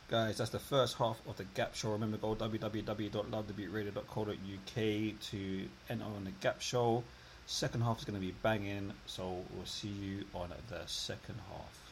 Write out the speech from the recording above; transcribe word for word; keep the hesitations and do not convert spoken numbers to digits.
Guys, that's the first half of the Gap Show. Remember, go w w w dot love the beat radio dot co dot u k to enter on the Gap Show. Second half is going to be banging, so we'll see you on the second half.